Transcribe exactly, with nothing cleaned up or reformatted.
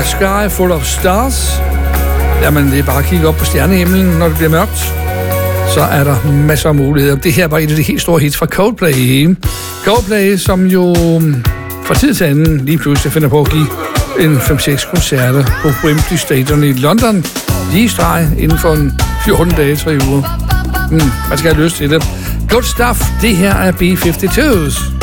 sky full of stars. Jamen, det er bare at kigge op på stjernehimlen, når det bliver mørkt. Så er der masser af muligheder. Det her var et af de helt store hits fra Coldplay. Coldplay, som jo fra tid til anden lige pludselig finder på at give en fem seks koncerter på Wembley Stadion i London. Lige streg inden for en fjorten dage, tre uger. Mm, man skal have lyst til det. Good stuff. Det her er B halvtreds.